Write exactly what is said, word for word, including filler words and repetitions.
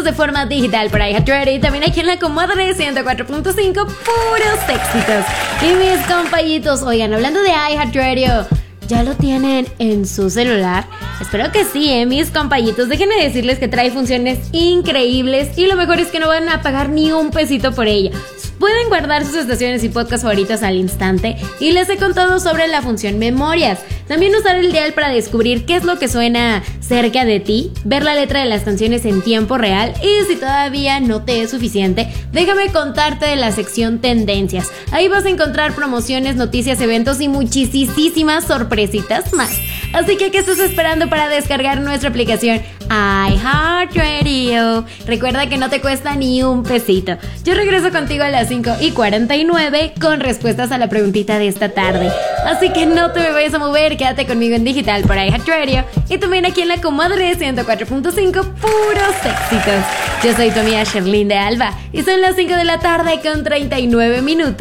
escuchándonos de forma digital por iHeartRadio y también aquí en la comadre ciento cuatro punto cinco, puros éxitos. Y mis compañitos, oigan, hablando de iHeartRadio, ¿ya lo tienen en su celular? Espero que sí, ¿eh? Mis compañitos, déjenme decirles que trae funciones increíbles y lo mejor es que no van a pagar ni un pesito por ella. Pueden guardar sus estaciones y podcasts favoritos al instante y les he contado sobre la función Memorias. También usar el dial para descubrir qué es lo que suena cerca de ti, ver la letra de las canciones en tiempo real y si todavía no te es suficiente, déjame contarte de la sección Tendencias. Ahí vas a encontrar promociones, noticias, eventos y muchísimas sorpresitas más. Así que, ¿qué estás esperando para descargar nuestra aplicación iHeartRadio? Recuerda que no te cuesta ni un pesito. Yo regreso contigo a las cinco y cuarenta y nueve con respuestas a la preguntita de esta tarde. Así que no te me vayas a mover, quédate conmigo en digital por iHeartRadio y también aquí en la comadre ciento cuatro punto cinco, puros éxitos. Yo soy tu amiga Sherlyn de Alba y son las cinco de la tarde con treinta y nueve minutos.